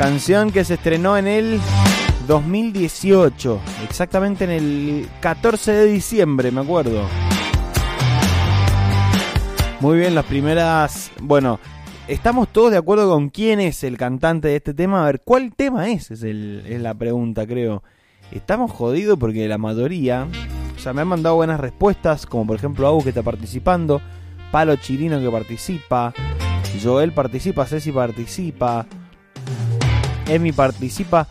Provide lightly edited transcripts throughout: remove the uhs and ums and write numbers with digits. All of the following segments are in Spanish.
Canción que se estrenó en el 2018, exactamente en el 14 de diciembre, me acuerdo. Muy bien, las primeras... Bueno, estamos todos de acuerdo con quién es el cantante de este tema. A ver, ¿cuál tema es la pregunta, creo. Estamos jodidos porque la mayoría... O sea, me han mandado buenas respuestas, como por ejemplo Agus que está participando, Palo Chirino que participa, Joel participa, Ceci participa, Emi participa,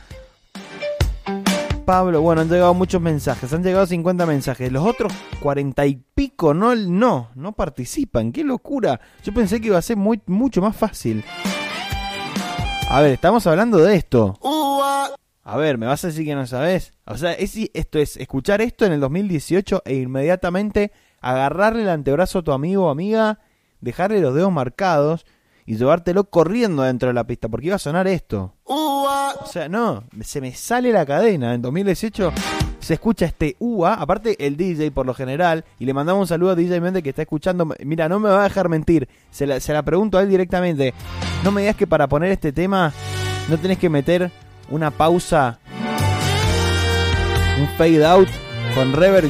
Pablo, bueno, han llegado muchos mensajes, han llegado 50 mensajes, los otros 40 y pico no participan, qué locura, yo pensé que iba a ser mucho más fácil. A ver, estamos hablando de esto. A ver, ¿me vas a decir que no sabes? O sea, esto es escuchar esto en el 2018 e inmediatamente agarrarle el antebrazo a tu amigo o amiga, dejarle los dedos marcados y llevártelo corriendo dentro de la pista, porque iba a sonar esto. O sea, no, se me sale la cadena. En 2018 se escucha este UA, aparte el DJ por lo general, y le mandamos un saludo a DJ Méndez que está escuchando. Mira, no me va a dejar mentir, se la pregunto a él directamente. No me digas que para poner este tema no tenés que meter una pausa, un fade out con reverb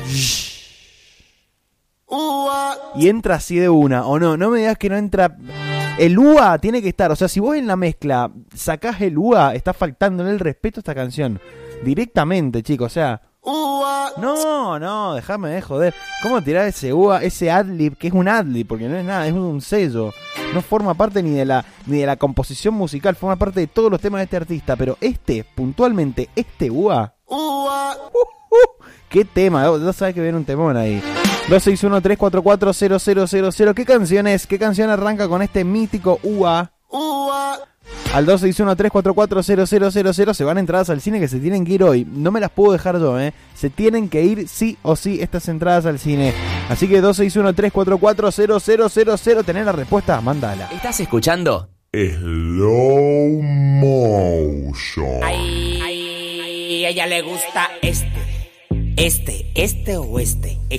y entra así de una, o no me digas que no entra. El UA tiene que estar, o sea, si vos en la mezcla sacás el UA, está faltando el respeto a esta canción directamente, chicos, o sea, no, déjame de joder. ¿Cómo tirar ese UA, ese adlib, que es un adlib, porque no es nada, es un sello, no forma parte ni de la composición musical, forma parte de todos los temas de este artista, pero puntualmente este UA, qué tema, ya sabes que viene un temón ahí. 261-344-0000. ¿Qué canción es? ¿Qué canción arranca con este mítico UA? Al 261-344-0000 se van entradas al cine que se tienen que ir hoy. No me las puedo dejar yo, Se tienen que ir sí o sí estas entradas al cine. Así que 261-344-0000. ¿Tenés la respuesta? Mándala. ¿Estás escuchando? Slow Motion. Ay, a ella le gusta este o este.